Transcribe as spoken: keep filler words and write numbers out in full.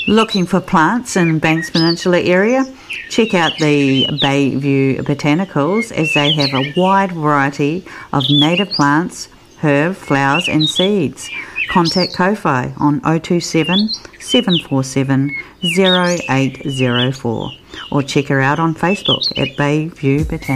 Looking for plants in Banks Peninsula area? Check out the Bayview Botanicals, as they have a wide variety of native plants, herb, flowers and seeds. Contact Kofi on oh two seven, seven four seven, oh eight oh four or check her out on Facebook at Bayview Botanicals.